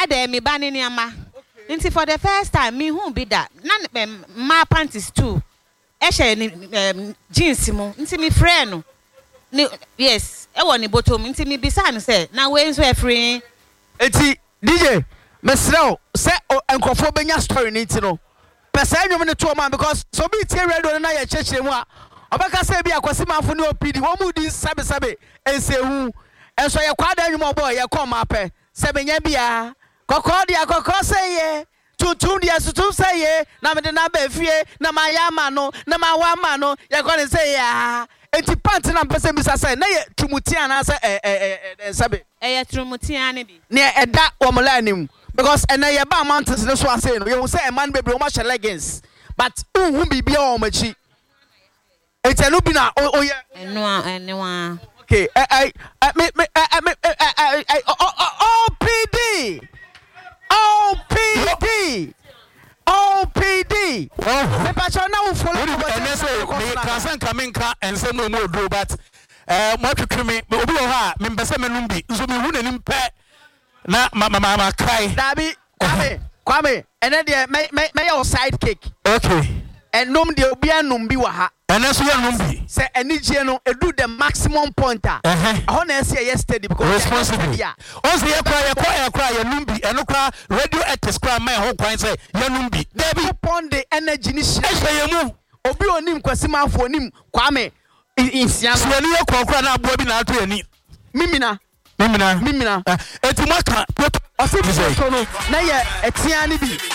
kwade me ba ne niama. Nti for the first time me who be that. Na my panties too. Ehye jeans mo. Nti me frɛ no. Yes, e woni bottom. Nti me bisa no say na we nso e free. Eti DJ, mesrɛ say enkofo benya story ni ti no. Pesa enwom ne to man because so be tie radio na ye kyekye mu a. Obaka say bi akwasi manfo ne opidi. Wo mu di sabe ensehu. Enso ye kwada enwom obo ye kom apɛ. Sebenya bia. Kokɔ dia kokɔ say ye. Tutum dia tutum say ye. Na me de na ba fie na ma ya ma no, na ma wa ma no. Ye ko ne say ya. Enti pant na pese bisa say na ye tumutia na say sabe. Ye tumutia ne bi. Ne eda omola anim. Because and ye ba mountains no so say no you say a man baby o ma leggings but who bibia o machi etenu bi na o ye enwa okay OPD me pa cho na wo follow and so me kansan kamenka ensem no mo do but mo twetwe me obi o ha me mbese me numbi nso me hu nanim pe na mama kai dabi kwame ene de me your sidekick okay and nom de obi anum bi wa ha ene so ya numbi say enije no edu the maximum pointer ho na ese yesterday because responsible once ye kwa ya numbi eno kwa radio actors kwa man ho kwan say ya numbi dabi upon the energy ni hye mu obi onim kwasi manfo onim kwame insia so ni ye kwa na abo bi na ato ani mimina eti maka ose no na ye etia ni bi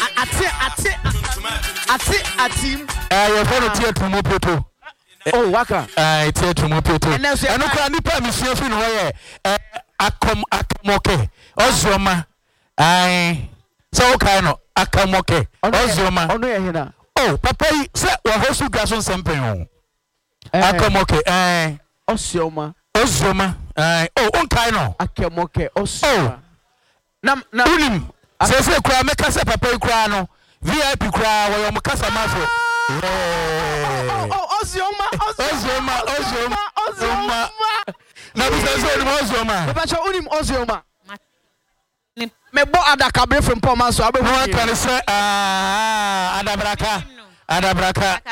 atim ye fo no tie tumo poto oh waka tie tumo poto eno kwa nipa misua fi no ye akamoke ozoma so kai no akamoke ozoma ono ye hina oh papa yi se wa hosu gaso sempen ho akamoke osioma unkai no akamoke osioma na unim se kura meka se papa yi kura no VIP kura wo yo mkasa mafo osioma na bisa so ni osioma papa cho unim osioma me bo adaka bre from poma so abehu no kan se adabraka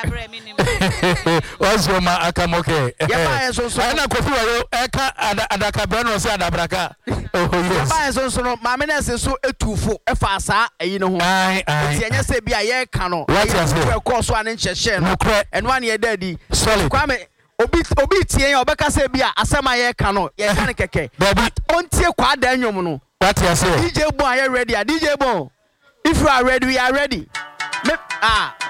osioma akamoke ana kofi wayo eka adaka bre no se adabraka yes ba so no ma me na se so etufo efa asa ayi no ho ti enya se bia ye ka no e ko so ane nchehye no eno ane ye dadi solid kwa me obi tie ya obeka se bia asema ye ka no ye ka ne keke ontie kwa da nwom no what you say DJ Bon are you ready? DJ Bon, if you are ready we are ready.